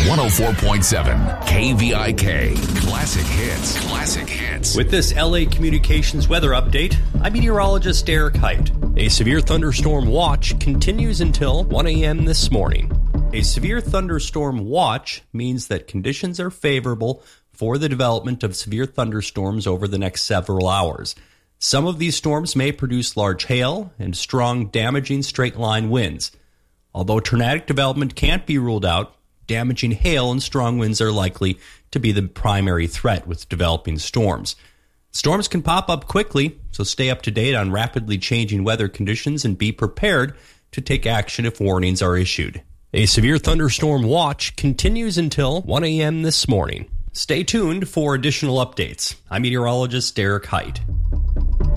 104.7 KVIK. Classic hits. Classic hits. With this LA Communications weather update, I'm meteorologist Derek Height. A severe thunderstorm watch continues until 1 a.m. this morning. A severe thunderstorm watch means that conditions are favorable for the development of severe thunderstorms over the next several hours. Some of these storms may produce large hail and strong, damaging straight-line winds. Although tornadic development can't be ruled out, damaging hail and strong winds are likely to be the primary threat with developing storms. Storms can pop up quickly, so stay up to date on rapidly changing weather conditions and be prepared to take action if warnings are issued. A severe thunderstorm watch continues until 1 a.m. this morning. Stay tuned for additional updates. I'm meteorologist Derek Height.